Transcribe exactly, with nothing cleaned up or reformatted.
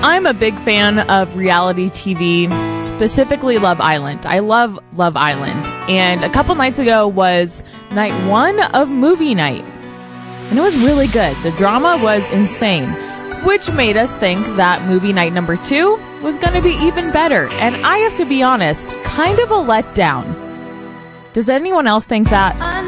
I'm a big fan of reality T V, specifically Love Island. I love Love Island. And a couple nights ago was night one of movie night. And it was really good. The drama was insane, which made us think that movie night number two was going to be even better. And I have to be honest, kind of a letdown. Does anyone else think that?